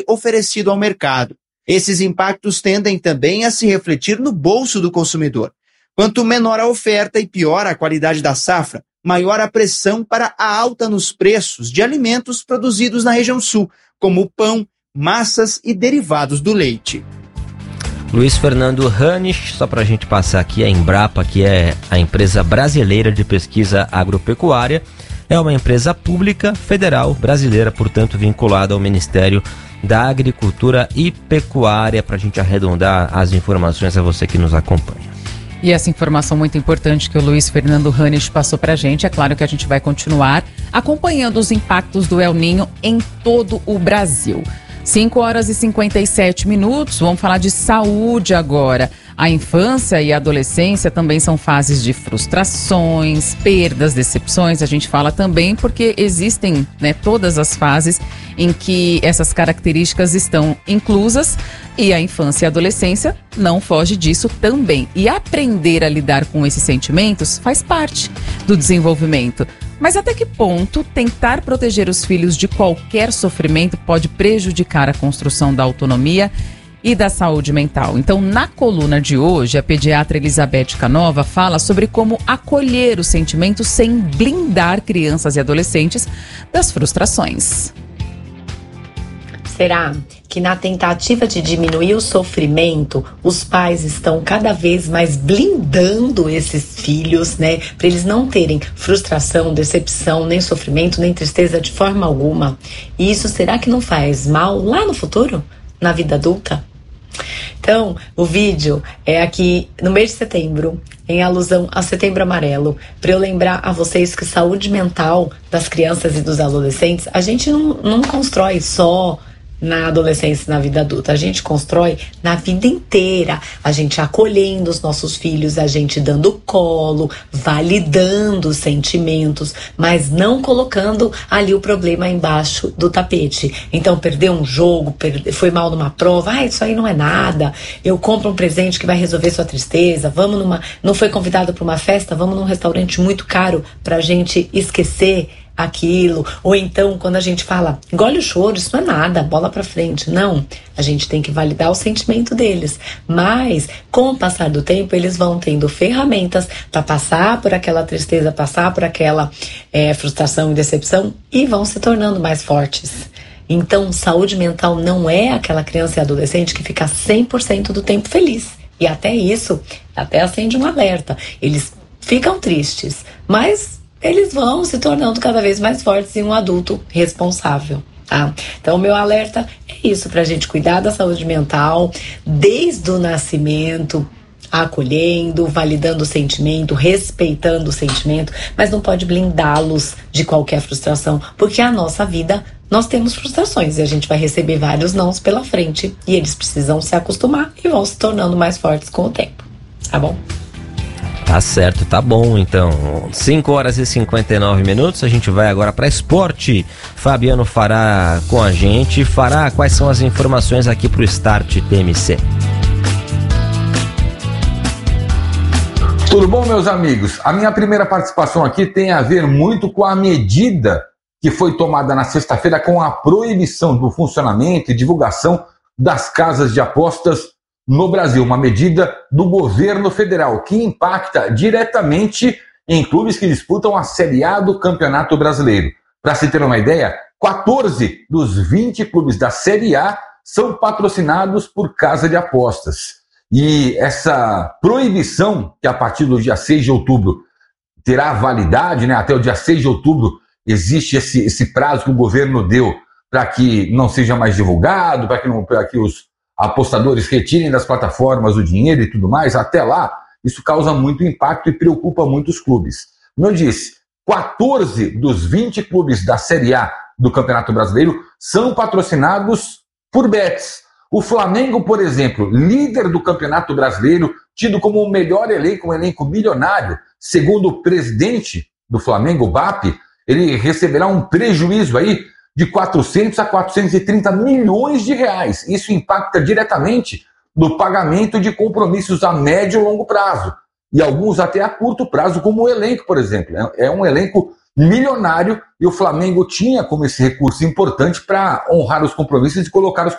oferecido ao mercado. Esses impactos tendem também a se refletir no bolso do consumidor. Quanto menor a oferta e pior a qualidade da safra, maior a pressão para a alta nos preços de alimentos produzidos na região sul, como o pão, massas e derivados do leite. Luiz Fernando Hanisch, só para a gente passar aqui, a Embrapa, que é a empresa brasileira de pesquisa agropecuária, é uma empresa pública federal brasileira, portanto vinculada ao Ministério da Agricultura e Pecuária, para a gente arredondar as informações a você que nos acompanha. E essa informação muito importante que o Luiz Fernando Hanisch passou para a gente, é claro que a gente vai continuar acompanhando os impactos do El Niño em todo o Brasil. 5h57, vamos falar de saúde agora. A infância e a adolescência também são fases de frustrações, perdas, decepções. A gente fala também porque existem, todas as fases em que essas características estão inclusas e a infância e a adolescência não foge disso também. E aprender a lidar com esses sentimentos faz parte do desenvolvimento. Mas até que ponto tentar proteger os filhos de qualquer sofrimento pode prejudicar a construção da autonomia e da saúde mental? Então, na coluna de hoje, a pediatra Elizabeth Canova fala sobre como acolher os sentimentos sem blindar crianças e adolescentes das frustrações. Será que na tentativa de diminuir o sofrimento, os pais estão cada vez mais blindando esses filhos, para eles não terem frustração, decepção, nem sofrimento, nem tristeza de forma alguma? E isso será que não faz mal lá no futuro, na vida adulta? Então, o vídeo é aqui no mês de setembro, em alusão a Setembro Amarelo, para eu lembrar a vocês que saúde mental das crianças e dos adolescentes, a gente não constrói só na adolescência e na vida adulta, a gente constrói na vida inteira, a gente acolhendo os nossos filhos, a gente dando colo, validando os sentimentos, mas não colocando ali o problema embaixo do tapete. Então, perdeu um jogo, foi mal numa prova, isso aí não é nada, eu compro um presente que vai resolver sua tristeza, não foi convidado para uma festa, vamos num restaurante muito caro pra gente esquecer aquilo. Ou então, quando a gente fala, engole o choro, isso não é nada, bola pra frente. Não, a gente tem que validar o sentimento deles. Mas, com o passar do tempo, eles vão tendo ferramentas para passar por aquela tristeza, passar por aquela frustração e decepção e vão se tornando mais fortes. Então, saúde mental não é aquela criança e adolescente que fica 100% do tempo feliz. E até isso, até acende um alerta. Eles ficam tristes, mas eles vão se tornando cada vez mais fortes em um adulto responsável, tá? Então, o meu alerta é isso, pra gente cuidar da saúde mental desde o nascimento, acolhendo, validando o sentimento, respeitando o sentimento, mas não pode blindá-los de qualquer frustração, porque a nossa vida, nós temos frustrações e a gente vai receber vários nãos pela frente e eles precisam se acostumar e vão se tornando mais fortes com o tempo, tá bom? Tá certo, tá bom então. 5h59, a gente vai agora para esporte. Fabiano Fará com a gente. Fará, quais são as informações aqui pro Start TMC? Tudo bom, meus amigos? A minha primeira participação aqui tem a ver muito com a medida que foi tomada na sexta-feira com a proibição do funcionamento e divulgação das casas de apostas no Brasil, uma medida do governo federal que impacta diretamente em clubes que disputam a Série A do Campeonato Brasileiro. Para se ter uma ideia, 14 dos 20 clubes da Série A são patrocinados por casa de apostas. E essa proibição, que a partir do dia 6 de outubro terá validade, até o dia 6 de outubro existe esse prazo que o governo deu para que não seja mais divulgado, para que os apostadores retirem das plataformas o dinheiro e tudo mais, até lá, isso causa muito impacto e preocupa muitos clubes. Como eu disse, 14 dos 20 clubes da Série A do Campeonato Brasileiro são patrocinados por bets. O Flamengo, por exemplo, líder do Campeonato Brasileiro, tido como o melhor elenco, um elenco milionário, segundo o presidente do Flamengo, o BAP, ele receberá um prejuízo aí de 400 a 430 milhões de reais. Isso impacta diretamente no pagamento de compromissos a médio e longo prazo. E alguns até a curto prazo, como o elenco, por exemplo. É um elenco milionário e o Flamengo tinha como esse recurso importante para honrar os compromissos e colocar os